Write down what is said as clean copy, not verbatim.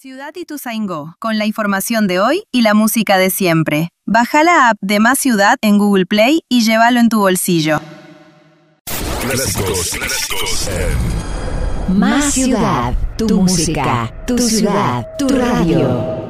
Ciudad Ituzaingó, con la información de hoy y la música de siempre. Baja la app de Más Ciudad en Google Play y llévalo en tu bolsillo. Clásicos. Más Ciudad, tu música, tu ciudad, tu radio.